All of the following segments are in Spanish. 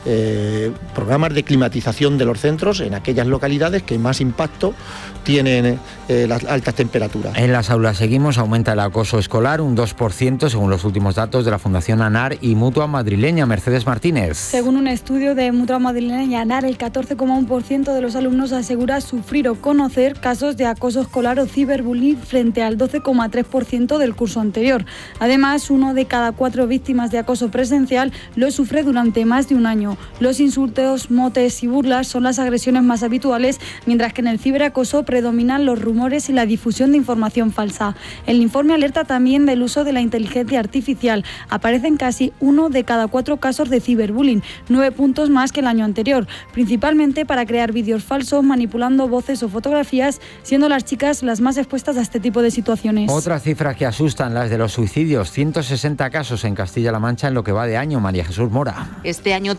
programas de climatización de los centros en aquellas localidades que más impacto tienen las altas temperaturas. En las aulas seguimos, aumenta el acoso escolar un 2% según los últimos datos de la Fundación ANAR y Mutua Madrileña. Mercedes Martínez. Según un estudio de Mutua Madrileña y ANAR, el 14,1% de los alumnos asegura sufrir o conocer casos de acoso escolar o ciberbullying frente al 12,3% del curso anterior. Además, 1 de cada 4 víctimas de acoso presencial lo sufre durante más de un año. Los insultos, motes y burlas son las agresiones más habituales, mientras que en el ciberacoso predominan los rumores y la difusión de información falsa. El informe alerta también del uso de la inteligencia artificial. Aparecen casi 1 de cada 4 casos de ciberbullying, 9 puntos más que el año anterior, principalmente para crear vídeos falsos, manipulando voces o fotografías, siendo las chicas las más expuestas a este tipo de situaciones. Otras cifras que asustan, las de los suicidios. 160 casos en Castilla-La Mancha en lo que va de año. María Jesús Mora. Este año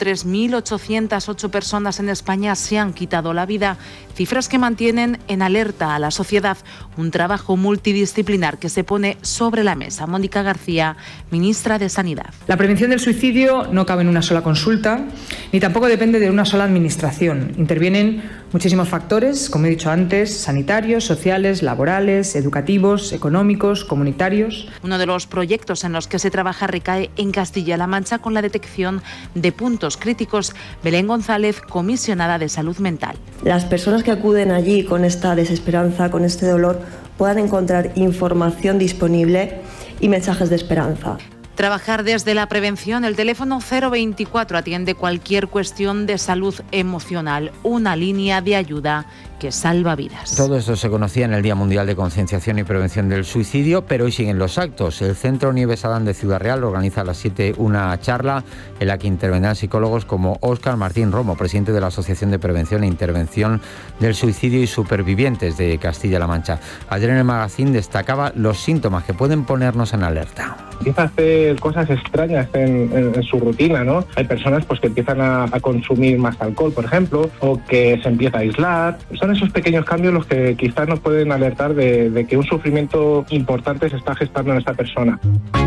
3.808 personas en España se han quitado la vida, cifras que mantienen en alerta a la sociedad. Un trabajo multidisciplinar que se pone sobre la mesa. Mónica García, ministra de Sanidad. La prevención del suicidio no cabe en una sola consulta, ni tampoco depende de una sola administración. Intervienen muchísimos factores, como he dicho antes, sanitarios, sociales, laborales, educativos, económicos, comunitarios. Uno de los proyectos en los que se trabaja recae en Castilla-La Mancha con la detección de puntos críticos. Belén González, comisionada de salud mental. Las personas que acuden allí con esta desesperanza, con este dolor, puedan encontrar información disponible y mensajes de esperanza. Trabajar desde la prevención. El teléfono 024 atiende cualquier cuestión de salud emocional. Una línea de ayuda que salva vidas. Todo esto se conocía en el Día Mundial de Concienciación y Prevención del Suicidio, pero hoy siguen los actos. El Centro Nieves Adán de Ciudad Real organiza a las 7 una charla en la que intervendrán psicólogos como Óscar Martín Romo, presidente de la Asociación de Prevención e Intervención del Suicidio y Supervivientes de Castilla-La Mancha. Ayer en el magazine destacaba los síntomas que pueden ponernos en alerta. Empieza a hacer cosas extrañas en su rutina, ¿no? Hay personas pues que empiezan a consumir más alcohol, por ejemplo, o que se empieza a aislar. Son esos pequeños cambios los que quizás nos pueden alertar de que un sufrimiento importante se está gestando en esta persona.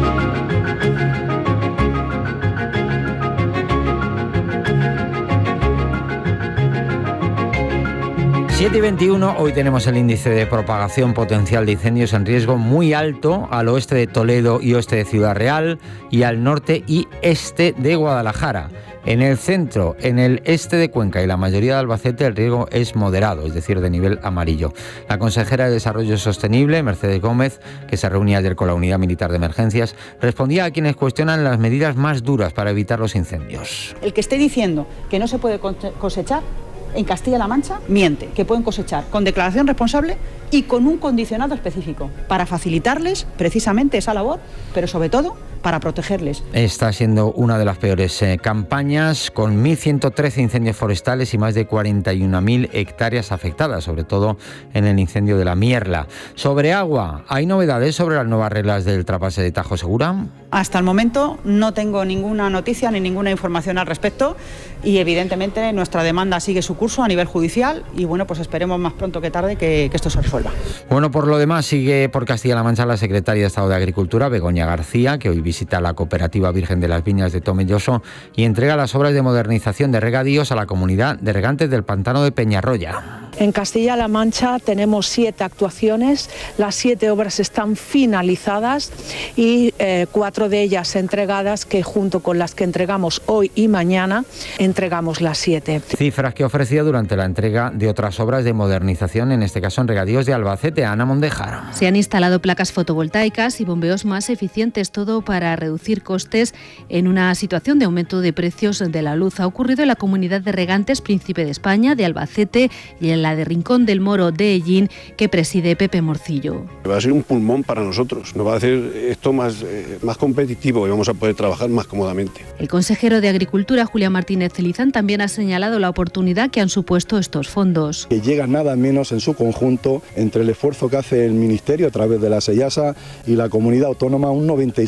7:21, hoy tenemos el índice de propagación potencial de incendios en riesgo muy alto al oeste de Toledo y oeste de Ciudad Real y al norte y este de Guadalajara. En el centro, en el este de Cuenca y la mayoría de Albacete el riesgo es moderado, es decir, de nivel amarillo. La consejera de Desarrollo Sostenible, Mercedes Gómez, que se reunía ayer con la Unidad Militar de Emergencias, respondía a quienes cuestionan las medidas más duras para evitar los incendios. El que esté diciendo que no se puede cosechar en Castilla-La Mancha, miente, que pueden cosechar con declaración responsable y con un condicionado específico para facilitarles precisamente esa labor, pero sobre todo para protegerles. Está siendo una de las peores campañas, con 1.113 incendios forestales y más de 41.000 hectáreas afectadas, sobre todo en el incendio de la Mierla. Sobre agua, ¿hay novedades sobre las nuevas reglas del trasvase de Tajo Segura? Hasta el momento no tengo ninguna noticia ni ninguna información al respecto y evidentemente nuestra demanda sigue su curso a nivel judicial y bueno, pues esperemos más pronto que tarde que esto se resuelva. Bueno, por lo demás sigue por Castilla-La Mancha la secretaria de Estado de Agricultura, Begoña García, que hoy visita la Cooperativa Virgen de las Viñas de Tomelloso y entrega las obras de modernización de regadíos a la comunidad de regantes del pantano de Peñarroya. En Castilla-La Mancha tenemos 7 actuaciones, las 7 obras están finalizadas y 4 de ellas entregadas, que junto con las que entregamos hoy y mañana, entregamos las 7. Cifras que ofreció durante la entrega de otras obras de modernización, en este caso en regadíos de Albacete. Ana Mondejar. Se han instalado placas fotovoltaicas y bombeos más eficientes, todo para reducir costes en una situación de aumento de precios de la luz. Ha ocurrido en la comunidad de regantes Príncipe de España, de Albacete, y en la de Rincón del Moro de Ellín, que preside Pepe Morcillo. Va a ser un pulmón para nosotros, nos va a hacer esto más competitivo y vamos a poder trabajar más cómodamente. El consejero de Agricultura, Julián Martínez Celizán, también ha señalado la oportunidad que han supuesto estos fondos. Que llega nada menos en su conjunto entre el esfuerzo que hace el Ministerio a través de la SEIASA y la comunidad autónoma, un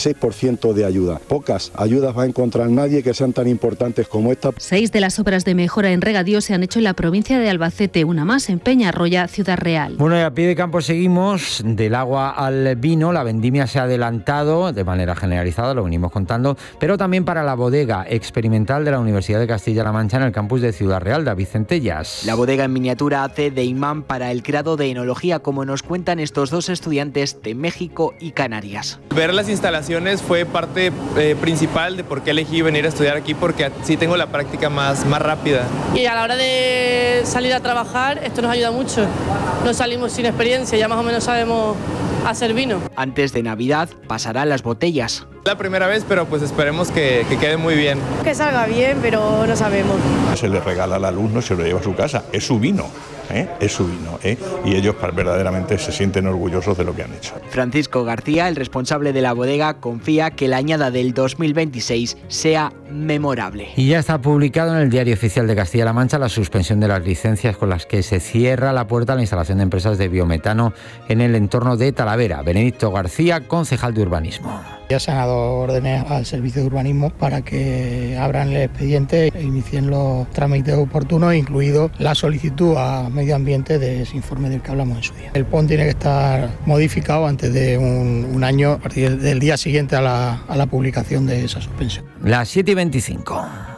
96% de ayuda. Pocas ayudas va a encontrar nadie que sean tan importantes como esta. 6 de las obras de mejora en regadío se han hecho en la provincia de Albacete, una una más en Peñarroya, Ciudad Real. Bueno, y a pie de campo seguimos. Del agua al vino, la vendimia se ha adelantado de manera generalizada, lo venimos contando, pero también para la bodega experimental de la Universidad de Castilla-La Mancha en el campus de Ciudad Real. David Centellas. La bodega en miniatura hace de imán para el grado de enología, como nos cuentan estos dos estudiantes de México y Canarias. Ver las instalaciones fue parte principal de por qué elegí venir a estudiar aquí, porque así tengo la práctica más rápida. Y a la hora de salir a trabajar, esto nos ayuda mucho. No salimos sin experiencia, ya más o menos sabemos hacer vino. Antes de Navidad pasarán las botellas. La primera vez, pero pues esperemos que quede muy bien. Que salga bien, pero no sabemos. Se le regala al alumno, se lo lleva a su casa, es su vino. Es su vino, y ellos verdaderamente se sienten orgullosos de lo que han hecho. Francisco García, el responsable de la bodega, confía que la añada del 2026 sea memorable. Y ya está publicado en el Diario Oficial de Castilla-La Mancha la suspensión de las licencias con las que se cierra la puerta a la instalación de empresas de biometano en el entorno de Talavera. Benedicto García, concejal de urbanismo. Ya se han dado órdenes al servicio de urbanismo para que abran el expediente e inicien los trámites oportunos, incluido la solicitud a Medio Ambiente de ese informe del que hablamos en su día. El PON tiene que estar modificado antes de un año, a partir del día siguiente a la publicación de esa suspensión. Las 7:25.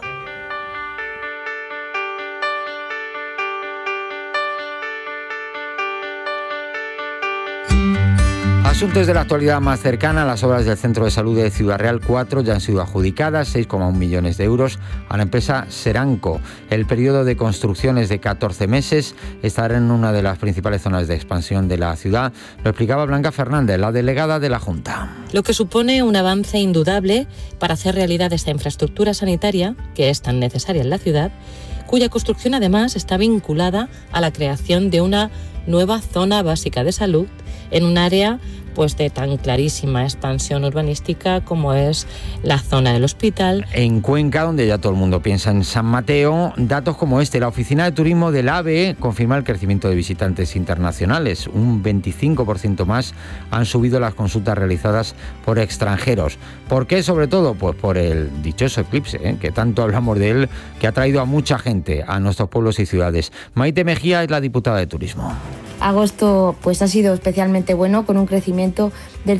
Asuntos de la actualidad más cercana. Las obras del Centro de Salud de Ciudad Real 4 ya han sido adjudicadas, 6,1 millones de euros a la empresa Seranco. El periodo de construcción es de 14 meses. Estará en una de las principales zonas de expansión de la ciudad. Lo explicaba Blanca Fernández, la delegada de la Junta. Lo que supone un avance indudable para hacer realidad esta infraestructura sanitaria, que es tan necesaria en la ciudad, cuya construcción además está vinculada a la creación de una nueva zona básica de salud en un área de tan clarísima expansión urbanística como es la zona del hospital. En Cuenca, donde ya todo el mundo piensa en San Mateo, datos como este. La Oficina de Turismo del AVE confirma el crecimiento de visitantes internacionales. Un 25% más han subido las consultas realizadas por extranjeros. ¿Por qué? Sobre todo, pues por el dichoso eclipse, que tanto hablamos de él, que ha traído a mucha gente a nuestros pueblos y ciudades. Maite Mejía es la diputada de Turismo. Agosto ha sido especialmente bueno, con un crecimiento del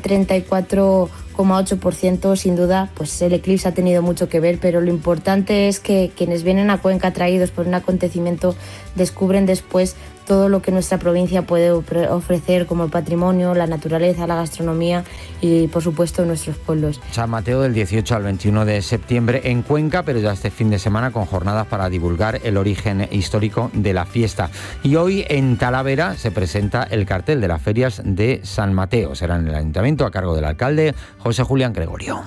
34,8%. Sin duda, el eclipse ha tenido mucho que ver, pero lo importante es que quienes vienen a Cuenca atraídos por un acontecimiento descubren después todo lo que nuestra provincia puede ofrecer como el patrimonio, la naturaleza, la gastronomía y, por supuesto, nuestros pueblos. San Mateo del 18 al 21 de septiembre en Cuenca, pero ya este fin de semana con jornadas para divulgar el origen histórico de la fiesta. Y hoy en Talavera se presenta el cartel de las ferias de San Mateo. Será en el Ayuntamiento a cargo del alcalde José Julián Gregorio.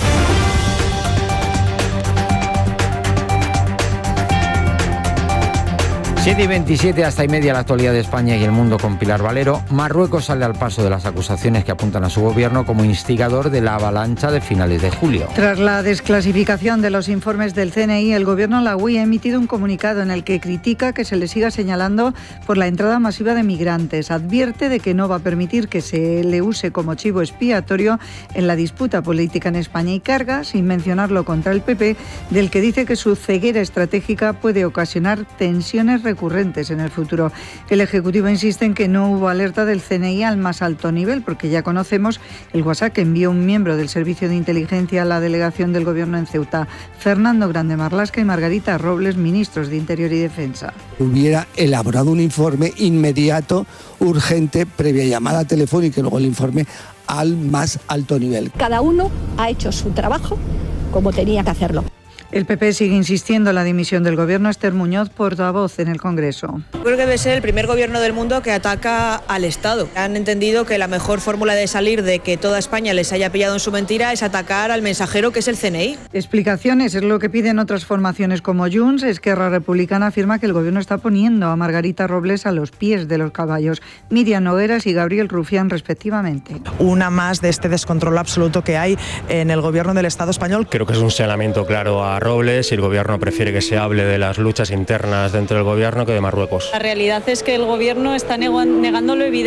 7:27, hasta y media la actualidad de España y el mundo con Pilar Valero. Marruecos sale al paso de las acusaciones que apuntan a su gobierno como instigador de la avalancha de finales de julio. Tras la desclasificación de los informes del CNI, el gobierno alauí ha emitido un comunicado en el que critica que se le siga señalando por la entrada masiva de migrantes. Advierte de que no va a permitir que se le use como chivo expiatorio en la disputa política en España y carga, sin mencionarlo, contra el PP, del que dice que su ceguera estratégica puede ocasionar tensiones recurrentes en el futuro. El Ejecutivo insiste en que no hubo alerta del CNI al más alto nivel, porque ya conocemos el WhatsApp que envió un miembro del Servicio de Inteligencia a la delegación del Gobierno en Ceuta. Fernando Grande Marlaska y Margarita Robles, ministros de Interior y Defensa. Hubiera elaborado un informe inmediato, urgente, previa llamada telefónica y luego el informe al más alto nivel. Cada uno ha hecho su trabajo como tenía que hacerlo. El PP sigue insistiendo en la dimisión del gobierno. Esther Muñoz, portavoz en el Congreso. Creo que debe ser el primer gobierno del mundo que ataca al Estado. Han entendido que la mejor fórmula de salir de que toda España les haya pillado en su mentira es atacar al mensajero, que es el CNI. Explicaciones es lo que piden otras formaciones como Junts. Esquerra Republicana afirma que el gobierno está poniendo a Margarita Robles a los pies de los caballos. Miriam Nogueras y Gabriel Rufián, respectivamente. Una más de este descontrol absoluto que hay en el gobierno del Estado español. Creo que es un señalamiento claro a Robles, y el gobierno prefiere que se hable de las luchas internas dentro del gobierno que de Marruecos. La realidad es que el gobierno está negando lo evidente.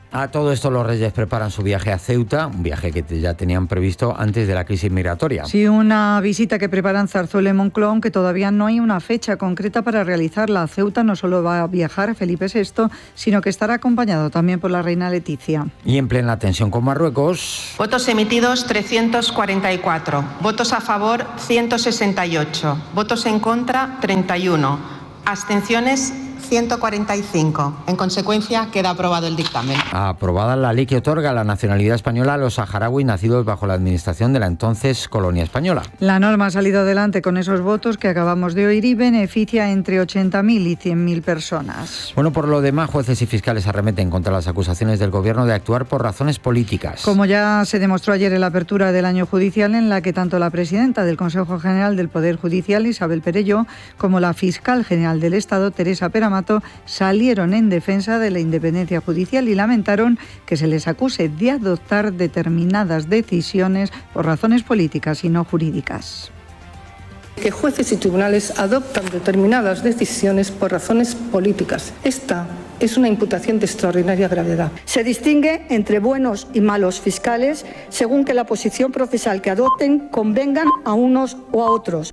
A todo esto los Reyes preparan su viaje a Ceuta, un viaje que ya tenían previsto antes de la crisis migratoria. Sí, una visita que preparan Zarzuela y Moncloa, aunque todavía no hay una fecha concreta para realizarla. A Ceuta no solo va a viajar Felipe VI, sino que estará acompañado también por la reina Leticia. Y en plena tensión con Marruecos. Votos emitidos 344, votos a favor 168, votos en contra 31, abstenciones 145. En consecuencia, queda aprobado el dictamen. Aprobada la ley que otorga la nacionalidad española a los saharauis nacidos bajo la administración de la entonces colonia española. La norma ha salido adelante con esos votos que acabamos de oír y beneficia entre 80.000 y 100.000 personas. Bueno, por lo demás, jueces y fiscales arremeten contra las acusaciones del Gobierno de actuar por razones políticas. Como ya se demostró ayer en la apertura del año judicial, en la que tanto la presidenta del Consejo General del Poder Judicial, Isabel Perelló, como la fiscal general del Estado, Teresa Peramato, salieron en defensa de la independencia judicial y lamentaron que se les acuse de adoptar determinadas decisiones por razones políticas y no jurídicas. Que jueces y tribunales adoptan determinadas decisiones por razones políticas. Esta es una imputación de extraordinaria gravedad. Se distingue entre buenos y malos fiscales según que la posición procesal que adopten convengan a unos o a otros.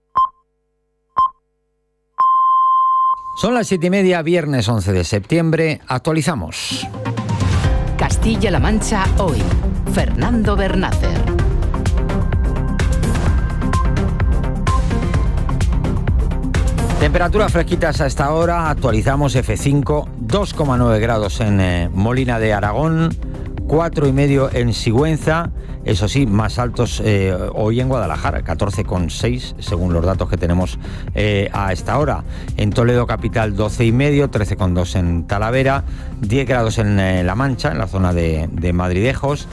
Son las 7:30, viernes 11 de septiembre. Actualizamos. Castilla-La Mancha hoy. Fernando Bernácer. Temperaturas fresquitas a esta hora. Actualizamos F5, 2,9 grados en Molina de Aragón, 4,5 en Sigüenza. Eso sí, más altos hoy en Guadalajara, 14,6 según los datos que tenemos a esta hora. En Toledo capital 12,5, 13,2 en Talavera, 10 grados en La Mancha, en la zona de Madridejos,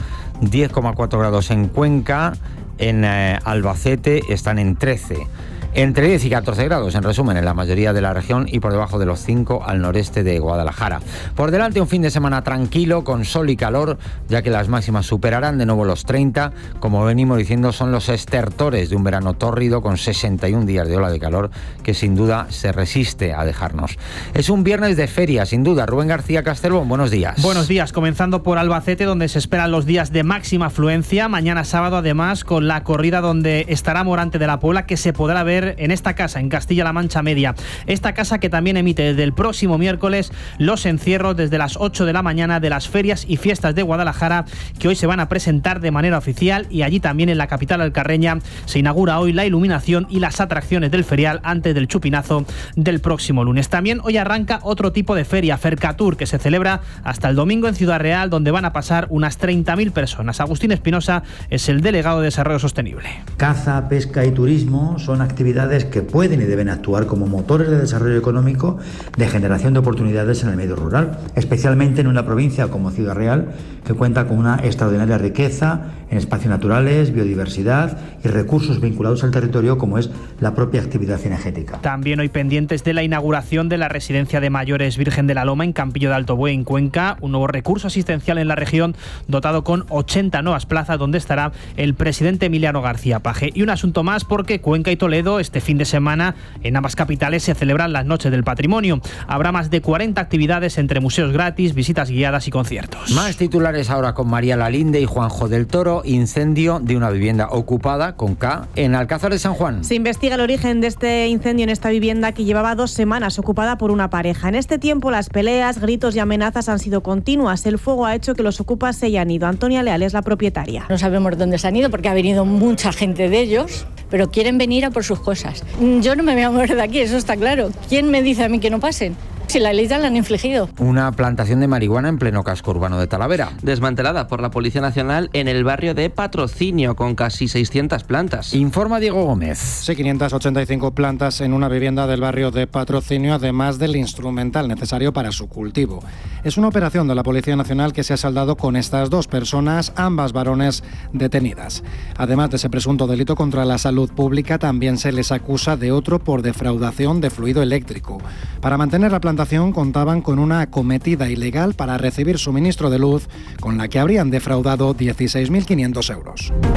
10,4 grados en Cuenca, en Albacete están en 13. Entre 10 y 14 grados, en resumen, en la mayoría de la región y por debajo de los 5 al noreste de Guadalajara. Por delante un fin de semana tranquilo, con sol y calor, ya que las máximas superarán de nuevo los 30. Como venimos diciendo, son los estertores de un verano tórrido con 61 días de ola de calor que sin duda se resiste a dejarnos. Es un viernes de feria, sin duda. Rubén García Castelbón, buenos días. Buenos días, comenzando por Albacete, donde se esperan los días de máxima afluencia. Mañana sábado, además, con la corrida donde estará Morante de la Puebla, que se podrá ver en esta casa, en Castilla-La Mancha Media. Esta casa que también emite desde el próximo miércoles los encierros desde las 8 de la mañana de las ferias y fiestas de Guadalajara, que hoy se van a presentar de manera oficial, y allí también en la capital alcarreña se inaugura hoy la iluminación y las atracciones del ferial antes del chupinazo del próximo lunes. También hoy arranca otro tipo de feria, Fercatur, que se celebra hasta el domingo en Ciudad Real, donde van a pasar unas 30.000 personas. Agustín Espinosa es el delegado de Desarrollo Sostenible. Caza, pesca y turismo son actividades que pueden y deben actuar como motores de desarrollo económico, de generación de oportunidades en el medio rural, especialmente en una provincia como Ciudad Real, que cuenta con una extraordinaria riqueza en espacios naturales, biodiversidad y recursos vinculados al territorio, como es la propia actividad cinegética. También hoy pendientes de la inauguración de la residencia de mayores Virgen de la Loma en Campillo de Alto Buey, en Cuenca, un nuevo recurso asistencial en la región dotado con 80 nuevas plazas, donde estará el presidente Emiliano García Paje. Y un asunto más, porque Cuenca y Toledo este fin de semana en ambas capitales se celebran las Noches del Patrimonio. Habrá más de 40 actividades entre museos gratis, visitas guiadas y conciertos. Más titulares ahora con María Lalinde y Juanjo del Toro. Incendio de una vivienda ocupada, con K, en Alcázar de San Juan. Se investiga el origen de este incendio en esta vivienda, que llevaba 2 semanas ocupada por una pareja. En este tiempo las peleas, gritos y amenazas han sido continuas. El fuego ha hecho que los ocupas se hayan ido. Antonia Leal es la propietaria. No sabemos dónde se han ido porque ha venido mucha gente de ellos, pero quieren venir a por sus cosas. Yo no me voy a mover de aquí, eso está claro. ¿Quién me dice a mí que no pasen? Si la ley ya la han infligido. Una plantación de marihuana en pleno casco urbano de Talavera. Desmantelada por la Policía Nacional en el barrio de Patrocinio, con casi 600 plantas. Informa Diego Gómez. Sí, 585 plantas en una vivienda del barrio de Patrocinio, además del instrumental necesario para su cultivo. Es una operación de la Policía Nacional que se ha saldado con estas 2 personas, ambas varones, detenidas. Además de ese presunto delito contra la salud pública, también se les acusa de otro por defraudación de fluido eléctrico. Para mantener la plantación contaban con una acometida ilegal para recibir suministro de luz, con la que habrían defraudado 16.500 euros.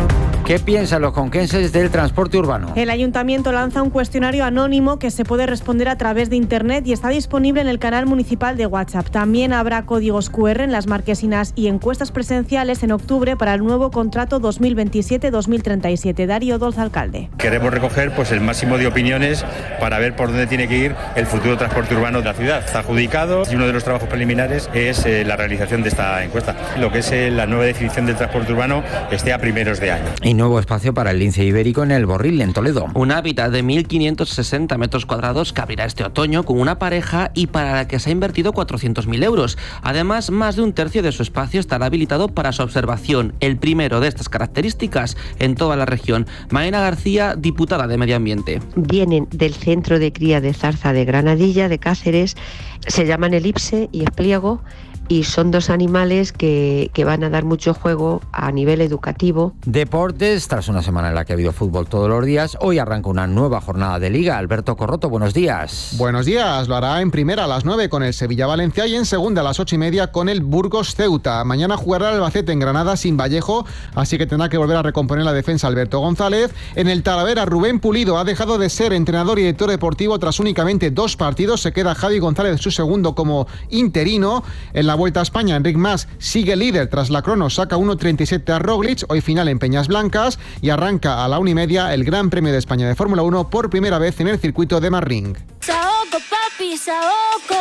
¿Qué piensan los conquenses del transporte urbano? El ayuntamiento lanza un cuestionario anónimo que se puede responder a través de internet y está disponible en el canal municipal de WhatsApp. También habrá códigos QR en las marquesinas y encuestas presenciales en octubre para el nuevo contrato 2027-2037. Darío Dolz, alcalde. Queremos recoger pues el máximo de opiniones para ver por dónde tiene que ir el futuro transporte urbano de la ciudad. Está adjudicado y uno de los trabajos preliminares es la realización de esta encuesta. Lo que es la nueva definición del transporte urbano esté a primeros de año. Y nuevo espacio para el lince ibérico en el Borril, en Toledo. Un hábitat de 1.560 metros cuadrados que abrirá este otoño con una pareja y para la que se ha invertido 400.000 euros. Además, más de un tercio de su espacio estará habilitado para su observación, el primero de estas características en toda la región. Maena García, diputada de Medio Ambiente. Vienen del centro de cría de zarza de Granadilla, de Cáceres, se llaman elipse y espliego, y son dos animales que van a dar mucho juego a nivel educativo. Deportes, tras una semana en la que ha habido fútbol todos los días, hoy arranca una nueva jornada de Liga. Alberto Corroto, buenos días. Buenos días, lo hará en primera a las 9 con el Sevilla-Valencia y en segunda a las 8:30 con el Burgos-Ceuta. Mañana jugará el Albacete en Granada sin Vallejo, así que tendrá que volver a recomponer la defensa Alberto González. En el Talavera, Rubén Pulido ha dejado de ser entrenador y director deportivo tras únicamente 2 partidos. Se queda Javi González, su segundo, como interino. En la Vuelta a España, Enric Mas sigue líder tras la crono, saca 1.37 a Roglic, hoy final en Peñas Blancas, y arranca a la 1:30 el Gran Premio de España de Fórmula 1 por primera vez en el circuito de Marring. Saoco, papi, saoco.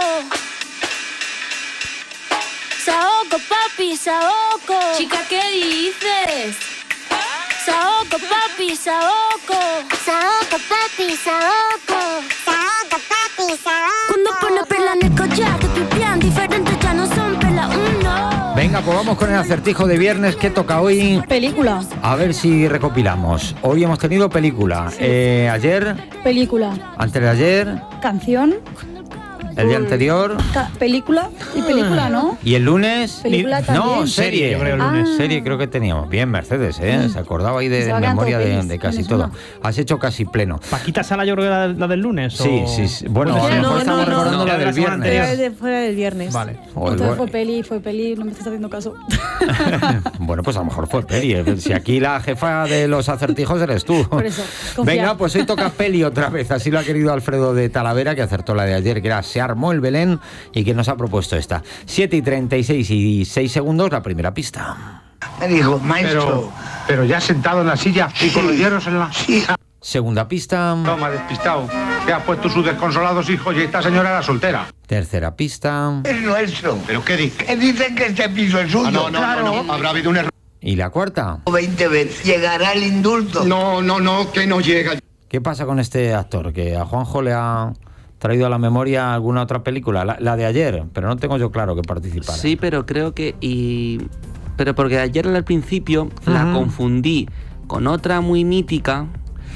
Saoco, papi, saoco. Chica, ¿qué dices? Saoco, papi, saoco. Saoco, papi, saoco. Saoco, papi, saoco. Cuando pone perla en el collar, te pipián diferentes, ya no son perla uno. Venga, pues vamos con el acertijo de viernes. ¿Qué toca hoy? Película. A ver si recopilamos. Hoy hemos tenido película. Sí. Ayer. Película. Antes de ayer. Canción. El día anterior. Película. Y película, ¿no? ¿Y el lunes? Película también. No, serie. Yo creo el lunes. Serie creo que teníamos. Bien, Mercedes, ¿eh? Se acordaba ahí de memoria de casi todo. Has hecho casi pleno. ¿Paquita Sala yo creo que la del lunes? Sí, o... sí. Bueno, a lo mejor estamos recordando la del viernes. Fuera del viernes. Vale. Entonces fue peli, no me estás haciendo caso. Bueno, pues a lo mejor fue peli. Si aquí la jefa de los acertijos eres tú. Por eso, venga, pues hoy toca peli otra vez. Así lo ha querido Alfredo de Talavera, que acertó la de ayer, que era Se armó el Belén, y que nos ha propuesto esta. 7:36 y 6 segundos, la primera pista. Me dijo, maestro. Pero ya sentado en la silla y con los hierros en la silla. Segunda pista. Toma, despistado. Que ha puesto sus desconsolados hijos y esta señora era soltera. Tercera pista. Es nuestro. ¿Pero qué dice? Que dicen que este piso es suyo. No, claro. No. Habrá habido un error. ¿Y la cuarta? 20 veces. Llegará el indulto. No, que no llega. ¿Qué pasa con este actor? Que a Juanjo le ha traído a la memoria alguna otra película, la de ayer, pero no tengo yo claro que participara. Sí, pero creo que... Pero porque ayer al principio la confundí con otra muy mítica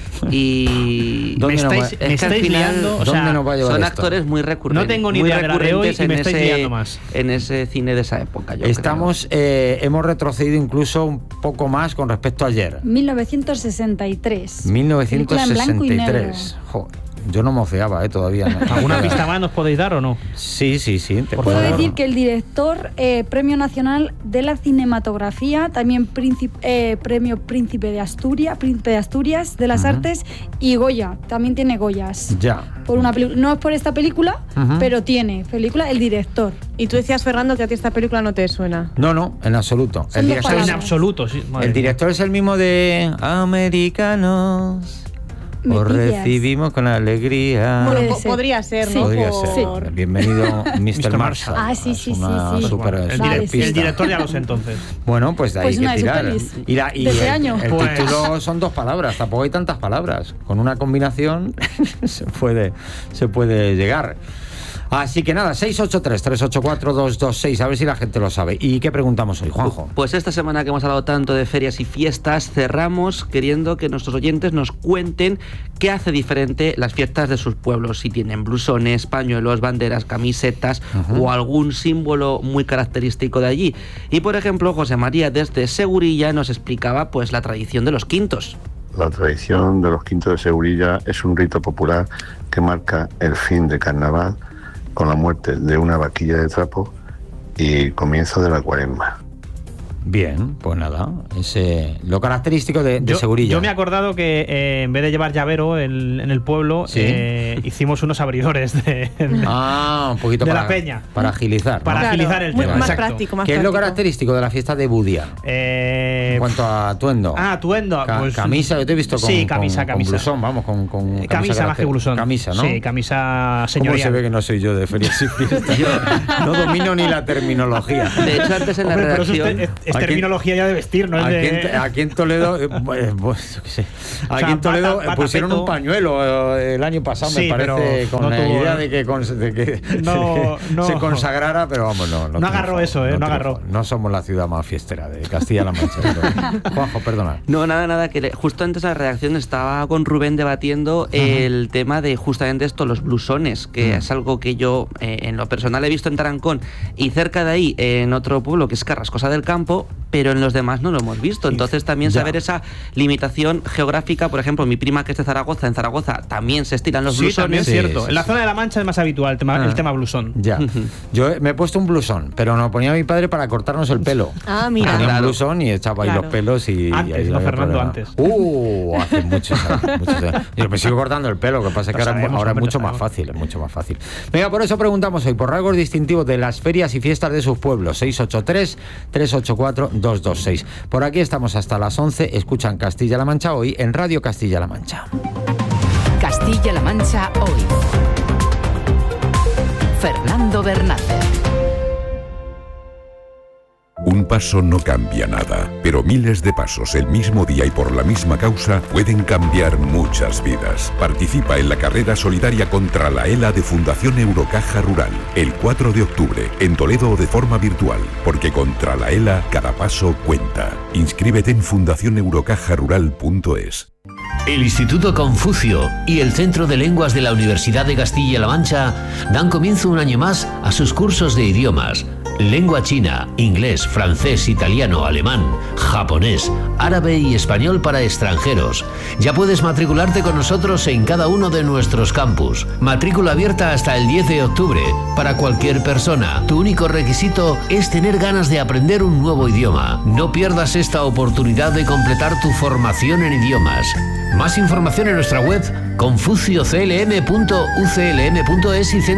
y... Me estáis liando, o sea, son actores muy recurrentes. No tengo ni idea de la de hoy y me estáis liando más. En ese cine de esa época, yo hemos retrocedido incluso un poco más con respecto a ayer. 1963. 1963. Joder. Yo no mofeaba, todavía. No. ¿Alguna pista más nos podéis dar o no? Sí. Puedo decir que el director, Premio Nacional de la Cinematografía, también Premio Príncipe de Asturias de las Artes, y Goya, también tiene Goyas. Ya. Por una no es por esta película, pero tiene película el director. Y tú decías, Fernando, que a ti esta película no te suena. No, en absoluto. El director en absoluto, sí. El director es el mismo de Americanos. Os recibimos con alegría. Bueno, podría ser, ¿no? Podría ser. Sí. Bienvenido, Mr. Marshall. Ah, sí. El director ya lo sé, entonces. Bueno, pues de ahí hay que tirar. Y de ese año. El título son 2 palabras, tampoco hay tantas palabras. Con una combinación se puede llegar. Así que nada, 683-384-226, a ver si la gente lo sabe. ¿Y qué preguntamos hoy, Juanjo? Pues esta semana que hemos hablado tanto de ferias y fiestas, cerramos queriendo que nuestros oyentes nos cuenten qué hace diferente las fiestas de sus pueblos. Si tienen blusones, pañuelos, banderas, camisetas o algún símbolo muy característico de allí. Y por ejemplo, José María desde Segurilla nos explicaba pues la tradición de los quintos. La tradición de los quintos de Segurilla es un rito popular que marca el fin de carnaval con la muerte de una vaquilla de trapo y comienzo de la cuaresma. Bien, pues nada, es lo característico de Segurilla. Yo me he acordado que en vez de llevar llavero en el pueblo, hicimos unos abridores un poquito de para, la peña. Para agilizar. Para agilizar el tema. Más práctico, más ¿Qué práctico. es lo característico de la fiesta de Budia? En cuanto a atuendo. Atuendo. Pues, camisa, yo te he visto con, camisa. con blusón, vamos, con camisa más que blusón. Camisa, ¿no? Sí, camisa señorial. ¿Cómo se ve que no soy yo de ferias y fiestas? No domino ni la terminología. De hecho, antes en la redacción... Es terminología ya de vestir, ¿no? Aquí en Toledo, aquí en Toledo pusieron un pañuelo el año pasado, me parece, con la idea de que se consagrara, pero vamos, no agarró eso, no agarró. No somos la ciudad más fiestera de Castilla-La Mancha. Juanjo, perdona. No, nada, que justo antes de la redacción estaba con Rubén debatiendo el tema de justamente esto, los blusones, que es algo que yo en lo personal he visto en Tarancón y cerca de ahí en otro pueblo que es Carrascosa del Campo, pero en los demás no lo hemos visto. Entonces también saber esa limitación geográfica, por ejemplo, mi prima que es de Zaragoza, en Zaragoza también se estiran los blusones. También es cierto. En la zona de La Mancha es más habitual el tema blusón. Ya. Yo me he puesto un blusón, pero nos ponía mi padre para cortarnos el pelo. Mira. Tenía un blusón y echaba ahí los pelos y... Antes, y no Fernando, antes. Hace muchos años. Yo me sigo cortando el pelo, lo que pasa es que ahora es mucho más fácil, Venga, por eso preguntamos hoy por rasgos distintivos de las ferias y fiestas de sus pueblos. 683-384-226. Por aquí estamos hasta las 11. Escuchan Castilla-La Mancha hoy en Radio Castilla-La Mancha. Castilla-La Mancha hoy. Fernando Bernácer. Un paso no cambia nada, pero miles de pasos el mismo día y por la misma causa pueden cambiar muchas vidas. Participa en la carrera solidaria contra la ELA de Fundación Eurocaja Rural, el 4 de octubre, en Toledo o de forma virtual, porque contra la ELA cada paso cuenta. Inscríbete en fundacioneurocajarural.es. El Instituto Confucio y el Centro de Lenguas de la Universidad de Castilla-La Mancha dan comienzo un año más a sus cursos de idiomas. Lengua china, inglés, francés, italiano, alemán, japonés, árabe y español para extranjeros. Ya puedes matricularte con nosotros en cada uno de nuestros campus. Matrícula abierta hasta el 10 de octubre. Para cualquier persona, tu único requisito es tener ganas de aprender un nuevo idioma. No pierdas esta oportunidad de completar tu formación en idiomas. Más información en nuestra web confucioclm.uclm.es y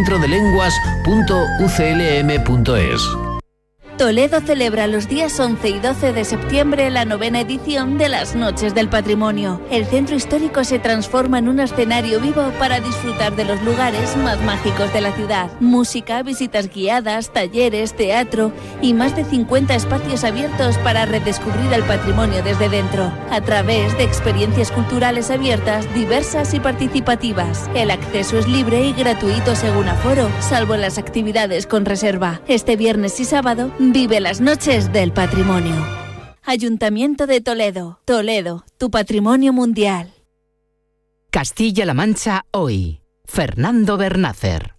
centrodelenguas.uclm.es. Toledo celebra los días 11 y 12 de septiembre la 9ª edición de las Noches del Patrimonio. El centro histórico se transforma en un escenario vivo para disfrutar de los lugares más mágicos de la ciudad. Música, visitas guiadas, talleres, teatro y más de 50 espacios abiertos para redescubrir el patrimonio desde dentro, a través de experiencias culturales abiertas, diversas y participativas. El acceso es libre y gratuito según aforo, salvo las actividades con reserva. Este viernes y sábado vive las Noches del Patrimonio. Ayuntamiento de Toledo. Toledo, tu patrimonio mundial. Castilla-La Mancha hoy. Fernando Bernácer.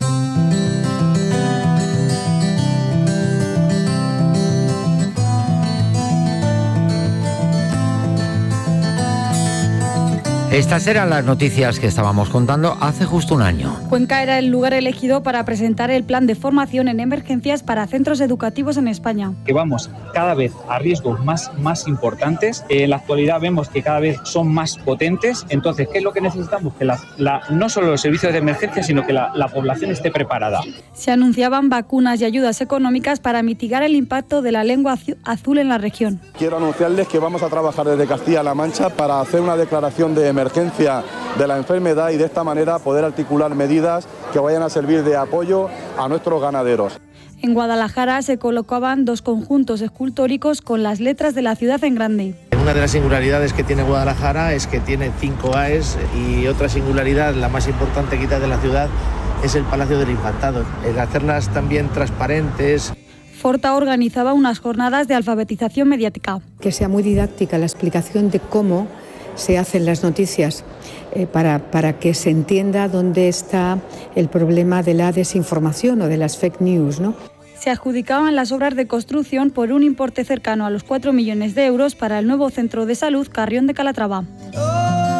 Estas eran las noticias que estábamos contando hace justo un año. Cuenca era el lugar elegido para presentar el plan de formación en emergencias para centros educativos en España. Que vamos cada vez a riesgos más importantes. En la actualidad vemos que cada vez son más potentes. Entonces, ¿qué es lo que necesitamos? Que no solo los servicios de emergencia, sino que la población esté preparada. Se anunciaban vacunas y ayudas económicas para mitigar el impacto de la lengua azul en la región. Quiero anunciarles que vamos a trabajar desde Castilla-La Mancha para hacer una declaración de emergencia de la enfermedad y de esta manera poder articular medidas que vayan a servir de apoyo a nuestros ganaderos. En Guadalajara se colocaban 2 conjuntos escultóricos con las letras de la ciudad en grande. Una de las singularidades que tiene Guadalajara es que tiene 5 AES y otra singularidad, la más importante quizás de la ciudad, es el Palacio del Infantado. El hacerlas también transparentes. Forta organizaba unas jornadas de alfabetización mediática. Que sea muy didáctica la explicación de cómo se hacen las noticias para que se entienda dónde está el problema de la desinformación o de las fake news, ¿no? Se adjudicaban las obras de construcción por un importe cercano a los 4 millones de euros para el nuevo centro de salud Carrión de Calatrava.